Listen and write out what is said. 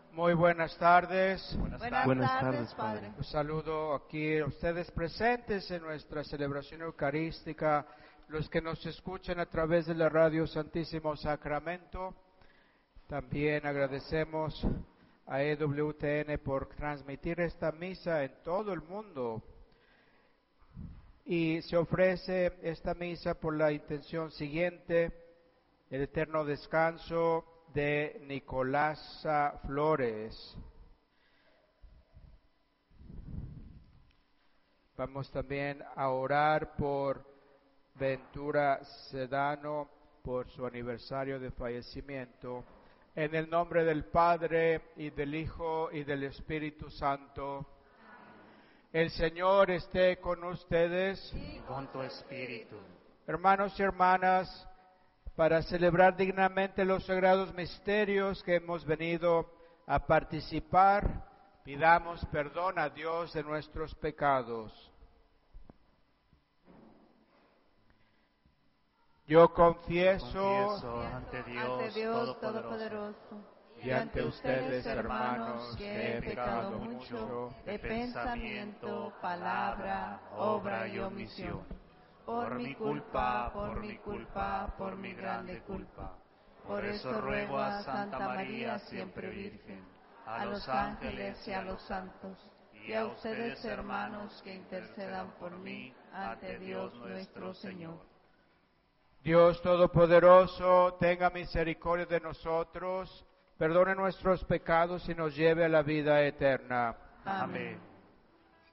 Muy buenas tardes. Buenas tardes, Padre. Un saludo aquí a ustedes presentes en nuestra celebración eucarística, los que nos escuchan a través de la radio Santísimo Sacramento. También agradecemos a EWTN por transmitir esta misa en todo el mundo. Y se ofrece esta misa por la intención siguiente: el eterno descanso de Nicolasa Flores. Vamos también a orar por Ventura Sedano por su aniversario de fallecimiento. En el nombre del Padre, y del Hijo, y del Espíritu Santo. El Señor esté con ustedes. Y con tu espíritu. Hermanos y hermanas, para celebrar dignamente los sagrados misterios que hemos venido a participar, pidamos perdón a Dios de nuestros pecados. Yo confieso ante Dios Todopoderoso y ante ustedes, hermanos, que he pecado mucho de pensamiento, palabra, obra y omisión. Por mi culpa, por mi grande culpa. Por eso ruego a Santa María, siempre Virgen, a los ángeles y a los santos, y a ustedes, hermanos, que intercedan por mí ante Dios nuestro Señor. Dios Todopoderoso, tenga misericordia de nosotros, perdone nuestros pecados y nos lleve a la vida eterna. Amén.